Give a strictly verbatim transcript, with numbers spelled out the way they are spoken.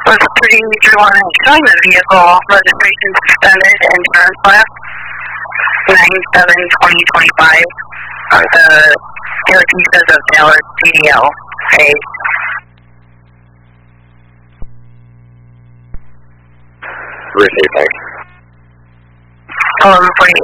Was three three one showing the vehicle registration suspended, insurance lapse nine seven twenty twenty five. The other pieces of Dallas C D L paid. Received, thanks. eleven forty